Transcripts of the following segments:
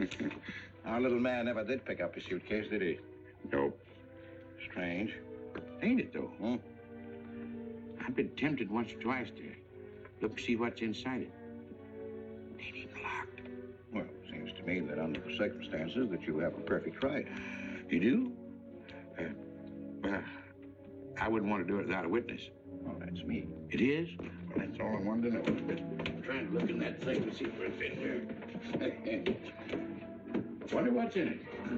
Our little man never did pick up his suitcase, did he? Nope. Strange. Ain't it, though? I've been tempted once or twice to look to see what's inside it. Ain't even locked. Well, it seems to me that under the circumstances that you have a perfect right. You do? Well, I wouldn't want to do it without a witness. Oh, that's me. It is? Well, that's all I wanted to know. I'm trying to look in that thing to see what's in there. Wonder what's in it.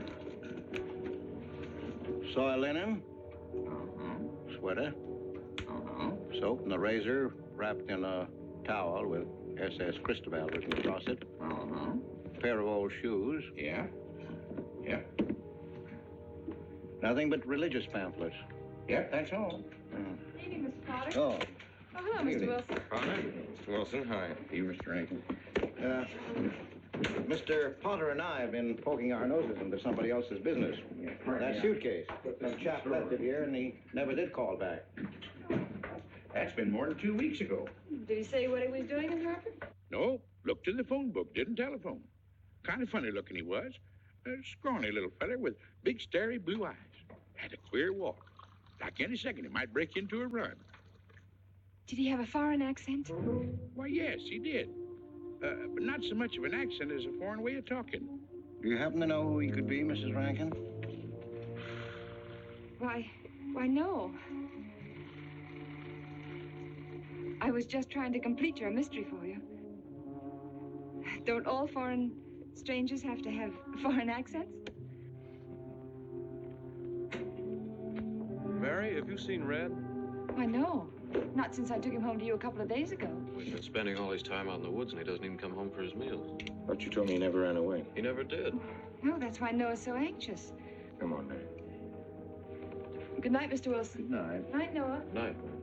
Soil linen, sweater, soap, and a razor wrapped in a towel with SS Cristobal written across it. A pair of old shoes. Yeah. Yeah. Nothing but religious pamphlets. Yep, that's all. Evening, Mr. Potter. Oh. Oh, hello, Mr. Wilson. Potter? Mr. Wilson, hi. You, Mr. Rankin. Mr. Potter and I have been poking our noses into somebody else's business. That suitcase. Some chap left it here, and he never did call back. That's been more than 2 weeks ago. Did he say what he was doing in Hartford? No, looked in the phone book, didn't telephone. Kind of funny looking he was. A scrawny little feller with big, starry blue eyes. Had a queer walk. Like any second, he might break into a run. Did he have a foreign accent? Why, yes, he did. But not so much of an accent as a foreign way of talking. Do you happen to know who he could be, Mrs. Rankin? Why, no. I was just trying to complete your mystery for you. Don't all foreign strangers have to have foreign accents? Mary, have you seen Red? Why, no. Not since I took him home to you a couple of days ago. We've been spending all his time out in the woods, and he doesn't even come home for his meals. But you told me he never ran away. He never did. No, that's why Noah's so anxious. Come on, Mary. Good night, Mr. Wilson. Good night. Night, Noah. Night.